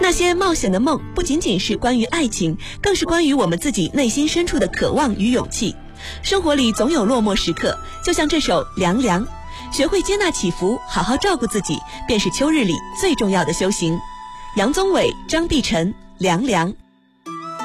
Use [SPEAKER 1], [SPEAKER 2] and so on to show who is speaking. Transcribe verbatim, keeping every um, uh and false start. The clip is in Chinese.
[SPEAKER 1] 那些冒险的梦不仅仅是关于爱情，更是关于我们自己内心深处的渴望与勇气。生活里总有落寞时刻，就像这首《凉凉》，学会接纳起伏，好好照顾自己，便是秋日里最重要的修行。杨宗纬、张碧晨，《凉凉》。